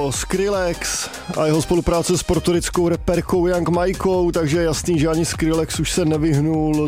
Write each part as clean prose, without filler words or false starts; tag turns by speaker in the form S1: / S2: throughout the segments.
S1: to Skrillex a jeho spolupráce s portorickou reperkou Young Majkou, takže je jasný, že ani Skrillex už se nevyhnul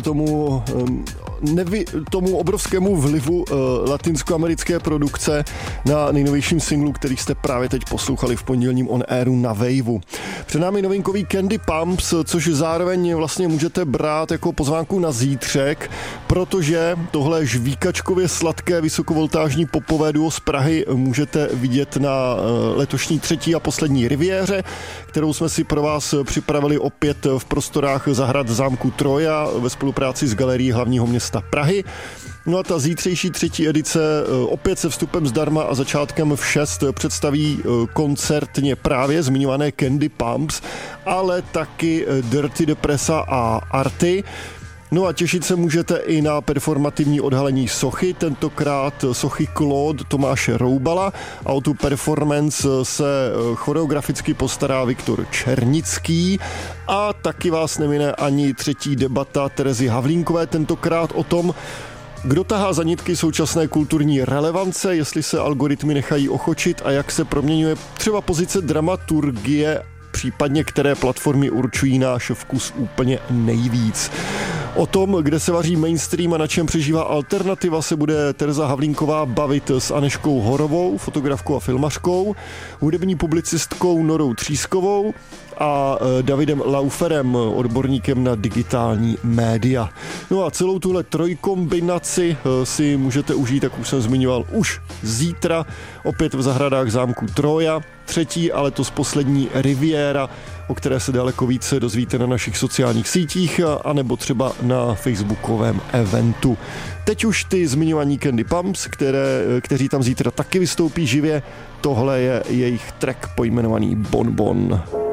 S1: tomu obrovskému vlivu latinskoamerické produkce na nejnovějším singlu, který jste právě teď poslouchali v pondělním on airu na Waveu. Před námi novinkový Candy Pumps, což zároveň vlastně můžete brát jako pozvánku na zítřek, protože tohle žvíkačkově sladké vysokovoltážní popové duo z Prahy můžete vidět na letošní třetí a poslední riviéře, kterou jsme si pro vás připravili opět v prostorách zahrad zámku Troja ve spolupráci s Galerií hlavního města Prahy. No a ta zítřejší třetí edice opět se vstupem zdarma a začátkem v 6 představí koncertně právě zmiňované Candy Pumps, ale taky Dirty Depressa a Arty. No a těšit se můžete i na performativní odhalení sochy, tentokrát sochy Claude Tomáše Roubala, a o tu performance se choreograficky postará Viktor Černický a taky vás nemine ani třetí debata Terezy Havlínkové, tentokrát o tom, kdo tahá za nitky současné kulturní relevance, jestli se algoritmy nechají ochočit a jak se proměňuje třeba pozice dramaturgie, případně které platformy určují náš vkus úplně nejvíc. O tom, kde se vaří mainstream a na čem přežívá alternativa, se bude Tereza Havlínková bavit s Aneškou Horovou, fotografkou a filmařkou, hudební publicistkou Norou Třískovou a Davidem Lauferem, odborníkem na digitální média. No a celou tuhle trojkombinaci si můžete užít, jak už jsem zmiňoval, už zítra, opět v zahradách zámku Troja, třetí, ale to z poslední riviéra, o které se daleko více dozvíte na našich sociálních sítích anebo třeba na facebookovém eventu. Teď už ty zmiňovaní Candy Pumps, kteří tam zítra taky vystoupí živě, tohle je jejich track pojmenovaný Bon Bon.